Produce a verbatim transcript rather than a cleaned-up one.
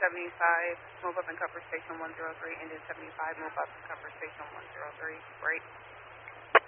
seventy-five, move up and cover station one zero three, engine seventy-five, move up and cover station one zero three, break.